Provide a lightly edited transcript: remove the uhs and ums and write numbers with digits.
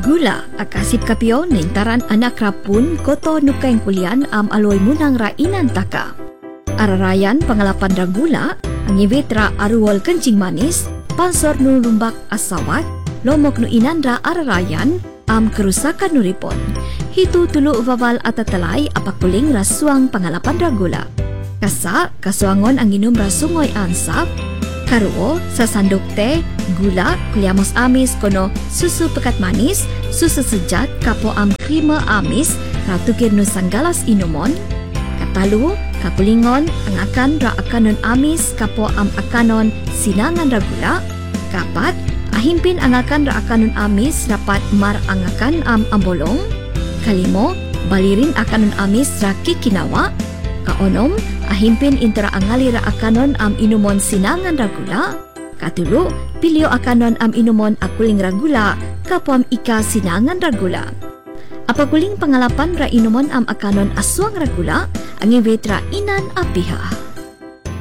Gula akasip kapio nintaran anak rapun koto nukaing kulian aloy munang rainan taka. Ararayan pangalapan ra gula, ang ibitra aruwal kencing manis, pansor nulumbak asawat, lomok nu inandra ararayan, kerusakan nuripon. Hitu tulu ubabal atatalay apakuling rasuang pangalapan ra gula. Kasa, kasuangon ang inom rasungoy ansap, karuo, sasandok teh, gula, kuliamos amis, kono susu pekat manis, susu sejat, kapo krima amis, ratukir nu sanggalas inumon, katalu, kakulingon, ang akan ra akanon amis, kapo akanon sinangan ra gula, kapat, ahimpin ang akan ra akanon amis, rapat mar ang akan ambolong, kalimo, balirin akanon amis ra kikinawa, kaonom, ahimpin intera angali ra akanon inumon sinangan ra gula, katulo, pilyo akanon inumon akuling ra gula, kapam ika sinangan ra gula. Apaguling pangalapan ra inumon akanon aswang ra gula, ang ibit ra inan apiha.